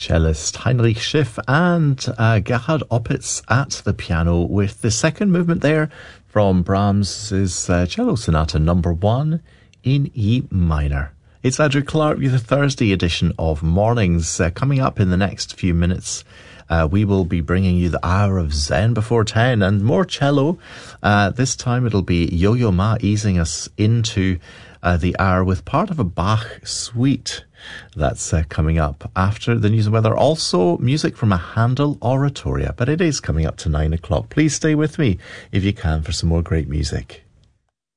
cellist Heinrich Schiff and Gerhard Opitz at the piano with the second movement there from Brahms's Cello Sonata number 1 in E minor. It's Andrew Clark with the Thursday edition of Mornings. Coming up in the next few minutes, we will be bringing you the hour of Zen before 10 and more cello. This time it'll be Yo-Yo Ma easing us into the hour with part of a Bach suite. That's coming up after the news and weather. Also, music from a Handel oratoria, but it is coming up to 9 o'clock. Please stay with me if you can for some more great music.